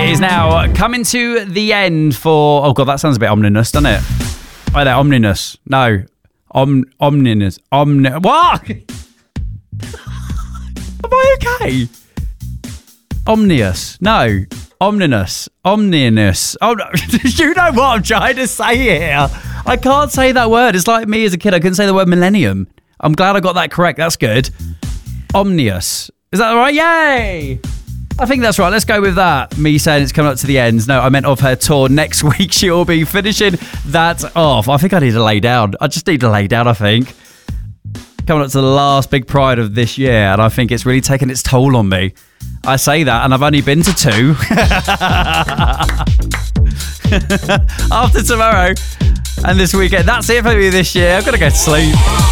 It is now coming to the end for... Oh, God, that sounds a bit ominous, doesn't it? Oh, no, ominous. No. Ominous. What? Am I okay? Omnious. No. Omninous. Omninous. Oh, no. You know what I'm trying to say here. I can't say that word. It's like me as a kid. I couldn't say the word millennium. I'm glad I got that correct. That's good. Omnious. Is that all right? Yay! I think that's right. Let's go with that. Me saying it's coming up to the end. No, I meant of her tour. Next week, she'll be finishing that off. I think I need to lay down. I just need to lay down, I think. Coming up to the last big Pride of this year, and I think it's really taken its toll on me. I say that, and I've only been to 2. After tomorrow and this weekend. That's it for me this year. I've got to go to sleep.